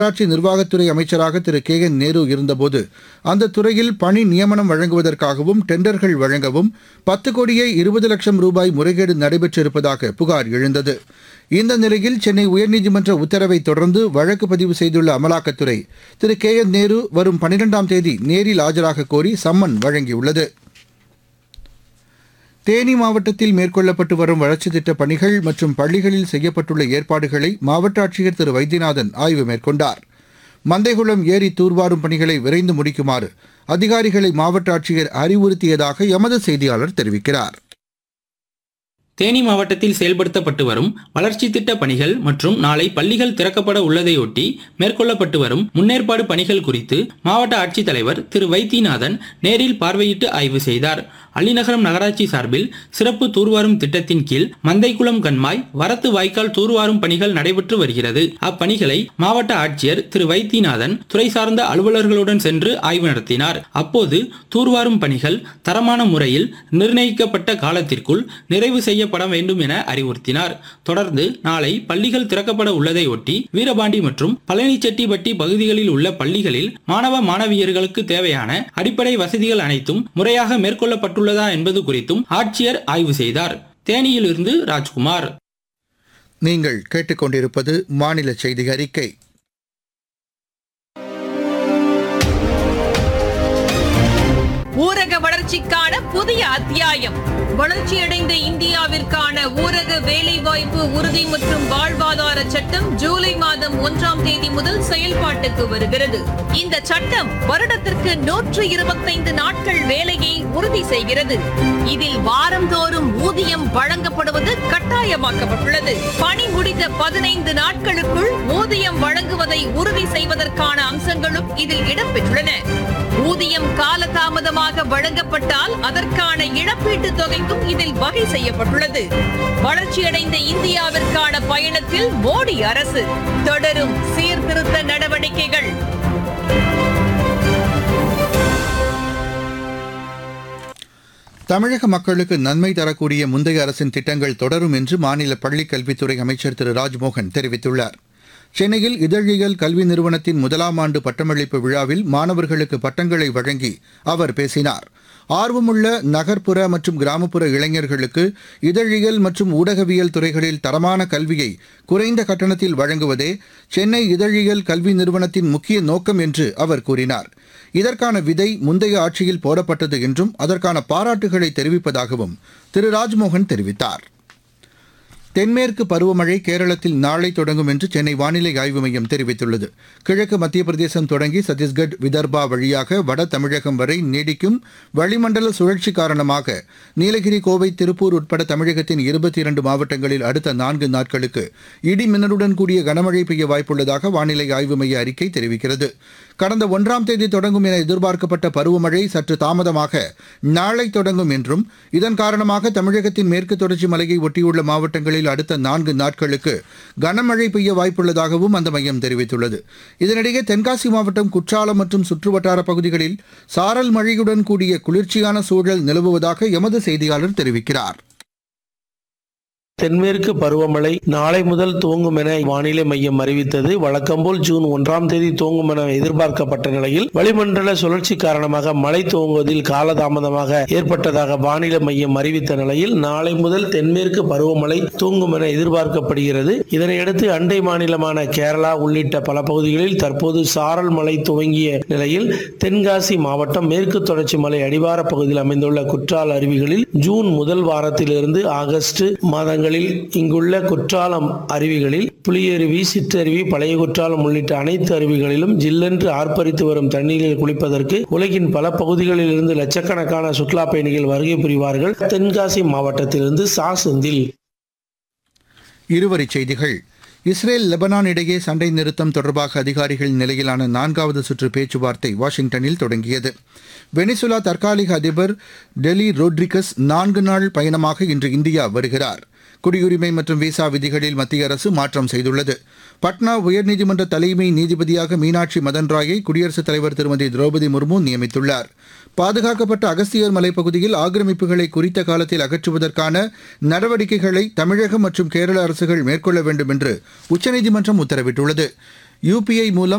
நகராட்சி நிர்வாகத்துறை அமைச்சராக திரு K N Nehru இருந்தபோது அந்த துறையில் பணி நியமனம் வழங்குவதற்காகவும் டெண்டர்கள் வழங்கவும் 10 கோடியே 20 லட்சம் ரூபாய் முறைகேடு நடைபெற்றிருப்பதாக புகார் எழுந்தது. இந்த நிலையில் சென்னை உயர்நீதிமன்ற உத்தரவை தொடர்ந்து வழக்கு பதிவு செய்துள்ள அமலாக்கத்துறை திரு கே என் நேரு வரும் 12ஆம் தேதி நேரில் ஆஜராக கோரி சம்மன் வழங்கியுள்ளது. தேனி மாவட்டத்தில் மேற்கொள்ளப்பட்டு வரும் வளர்ச்சித் திட்டப் பணிகள் மற்றும் பள்ளிகளில் செய்யப்பட்டுள்ள ஏற்பாடுகளை மாவட்ட ஆட்சியர் திரு வைத்தியநாதன் ஆய்வு மேற்கொண்டார். மந்தைகுளம் ஏரி தூர்வாரும் பணிகளை விரைந்து முடிக்குமாறு அதிகாரிகளை மாவட்ட ஆட்சியர் அறிவுறுத்தியதாக எமது செய்தியாளர் தெரிவிக்கிறார். தேனி மாவட்டத்தில் செயல்படுத்தப்பட்டு வரும் வளர்ச்சி திட்ட பணிகள் மற்றும் நாளை பள்ளிகள் திறக்கப்பட உள்ளதையொட்டி மேற்கொள்ளப்பட்டு வரும் முன்னேற்பாடு பணிகள் குறித்து மாவட்ட ஆட்சித்தலைவர் திரு வைத்தியநாதன் நேரில் பார்வையிட்டு ஆய்வு செய்தார். அள்ளிநகரம் நகராட்சி சார்பில் சிறப்பு தூர்வாரும் திட்டத்தின் கீழ் மந்தைக்குளம் கண்மாய் வரத்து வாய்க்கால் தூர்வாரும் பணிகள் நடைபெற்று வருகிறது. அப்பணிகளை மாவட்ட ஆட்சியர் திரு வைத்தியநாதன் துறை சார்ந்த அலுவலர்களுடன் சென்று ஆய்வு நடத்தினார். அப்போது தூர்வாரும் பணிகள் தரமான முறையில் நிர்ணயிக்கப்பட்ட காலத்திற்குள் நிறைவு செய்யப்பட வேண்டும் என அறிவுறுத்தினார். தொடர்ந்து நாளை பள்ளிகள் திறக்கப்பட உள்ளதை ஒட்டி வீரபாண்டி மற்றும் பழனிச்செட்டிப்பட்டி பகுதிகளில் உள்ள பள்ளிகளில் மாணவ மாணவியர்களுக்கு தேவையான அடிப்படை வசதிகள் அனைத்தும் முறையாக மேற்கொள்ளப்பட்டுள்ளதா என்பது குறித்தும் ஆட்சியர் ஆய்வு செய்தார். தேனியிலிருந்து ராஜ்குமார். நீங்கள் கேட்டுக்கொண்டிருப்பது மாநில செய்தி அறிக்கை. ஊரக வளர்ச்சிக்கான புதிய அத்தியாயம். வளர்ச்சியடைந்த இந்தியாவிற்கான ஊரக வேலைவாய்ப்பு உறுதி மற்றும் வாழ்வாதார சட்டம் ஜூலை மாதம் 1ஆம் தேதி முதல் செயல்பாட்டுக்கு வருகிறது. இந்த சட்டம் வருடத்திற்கு 125 நாட்கள் வேலையை உறுதி செய்கிறது. இதில் வாரந்தோறும் ஊதியம் வழங்கப்படுவது கட்டாயமாக்கப்பட்டுள்ளது. பணி முடிந்த 15 நாட்களுக்குள் ஊதியம் வழங்குவதை உறுதி செய்வதற்கான அம்சங்களும் இதில் இடம்பெற்றுள்ளன. ஊதியம் காலதாமதமாக வழங்கப்பட்டால் அதற்கான இழப்பீட்டுத் தொகைக்கும் இதில் வகை செய்யப்பட்டுள்ளது. வளர்ச்சியடைந்த இந்தியாவிற்கான பயணத்தில் மோடி அரசு தொடரும் சீர்திருத்த நடவடிக்கைகள். தமிழக மக்களுக்கு நன்மை தரக்கூடிய முந்தைய அரசின் திட்டங்கள் தொடரும் என்று மாநில பள்ளிக் கல்வித்துறை அமைச்சர் திரு ராஜ்மோகன் தெரிவித்துள்ளார். சென்னையில் இதழியல் கல்வி நிறுவனத்தின் 1ஆம் ஆண்டு பட்டமளிப்பு விழாவில் மாணவர்களுக்கு பட்டங்களை வழங்கி அவர் பேசினார். ஆர்வமுள்ள நகர்ப்புற மற்றும் கிராமப்புற இளைஞர்களுக்கு இதழியல் மற்றும் ஊடகவியல் துறைகளில் தரமான கல்வியை குறைந்த கட்டணத்தில் வழங்குவதே சென்னை இதழியல் கல்வி நிறுவனத்தின் முக்கிய நோக்கம் என்று அவர் கூறினார். இதற்கான விதை முந்தைய ஆட்சியில் போடப்பட்டது என்றும் அதற்கான பாராட்டுகளை தெரிவிப்பதாகவும் திரு ராஜ்மோகன் தெரிவித்தார். தென்மேற்கு பருவமழை கேரளத்தில் நாளை தொடங்கும் என்று சென்னை வானிலை ஆய்வு மையம் தெரிவித்துள்ளது. கிழக்கு மத்திய பிரதேசம் தொடங்கி சத்தீஸ்கட் விதர்பா வழியாக வட தமிழகம் வரை நீடிக்கும் வளிமண்டல சுழற்சி காரணமாக நீலகிரி, கோவை, திருப்பூர் உட்பட தமிழகத்தின் 22 மாவட்டங்களில் அடுத்த 4 நாட்களுக்கு இடி மின்னலுடன் கூடிய கனமழை பெய்ய வாய்ப்புள்ளதாக வானிலை ஆய்வு மைய அறிக்கை தெரிவிக்கிறது. கடந்த 1ஆம் தேதி தொடங்கும் என எதிர்பார்க்கப்பட்ட பருவமழை சற்று தாமதமாக நாளை தொடங்கும் என்றும் இதன் காரணமாக தமிழகத்தின் மேற்கு தொடர்ச்சி மலையை ஒட்டியுள்ள மாவட்டங்களில் அடுத்த 4 நாட்களுக்கு கனமழை பெய்ய வாய்ப்புள்ளதாகவும் அந்த மையம் தெரிவித்துள்ளது. இதனிடையே தென்காசி மாவட்டம் குற்றாலம் மற்றும் சுற்றுவட்டார பகுதிகளில் சாரல் மழையுடன் கூடிய குளிர்ச்சியான சூழல் நிலவுவதாக எமது செய்தியாளர் தெரிவிக்கிறார். தென்மேற்கு பருவமழை நாளை முதல் துவங்கும் என வானிலை மையம் அறிவித்தது. வழக்கம்போல் ஜூன் 1ஆம் தேதி துவங்கும் என எதிர்பார்க்கப்பட்ட நிலையில் வளிமண்டல சுழற்சி காரணமாக மழை துவங்குவதில் காலதாமதமாக ஏற்பட்டதாக வானிலை மையம் அறிவித்த நிலையில் நாளை முதல் தென்மேற்கு பருவமழை துவங்கும் என எதிர்பார்க்கப்படுகிறது. இதனையடுத்து அண்டை மாநிலமான கேரளா உள்ளிட்ட பல பகுதிகளில் தற்போது சாரல் மழை துவங்கிய நிலையில் தென்காசி மாவட்டம் மேற்கு தொடர்ச்சி மலை அடிவார பகுதியில் அமைந்துள்ள குற்றால அருவிகளில் ஜூன் முதல் வாரத்திலிருந்து ஆகஸ்ட் மாதங்களில் இங்குள்ள குற்றாலம் அருவிகளில் புலியருவி, சிற்றருவி, பழைய குற்றாலம் உள்ளிட்ட அனைத்து அருவிகளிலும் ஜில்லென்று ஆர்ப்பரித்து வரும் தண்ணீரில் குளிப்பதற்கு உலகின் பல பகுதிகளில் இருந்து லட்சக்கணக்கான சுற்றுலா பயணிகள் வருகை புரிவார்கள். தென்காசி மாவட்டத்திலிருந்து செந்தில். இருவரிச் செய்திகள். இஸ்ரேல் லெபனான் இடையே சண்டை நிறுத்தம் தொடர்பாக அதிகாரிகள் நிலையிலான 4வது சுற்று பேச்சுவார்த்தை வாஷிங்டனில் தொடங்கியது. வெனிசுலா தற்காலிக அதிபர் டெலி ரோட்ரிகஸ் 4 நாள் பயணமாக இன்று இந்தியா வருகிறார். குடியுரிமை மற்றும் விசா விதிகளில் மத்திய அரசு மாற்றம் செய்துள்ளது. பட்னா உயர்நீதிமன்ற தலைமை நீதிபதியாக மீனாட்சி மதன் ராயை குடியரசுத் தலைவர் திருமதி திரௌபதி முர்மு நியமித்துள்ளார். பாதுகாக்கப்பட்ட அகஸ்தியர் மலைப்பகுதியில் ஆக்கிரமிப்புகளை குறித்த காலத்தில் அகற்றுவதற்கான நடவடிக்கைகளை தமிழகம் மற்றும் கேரள அரசுகள் மேற்கொள்ள வேண்டும் என்று உச்சநீதிமன்றம் உத்தரவிட்டுள்ளது. UPI மூலம்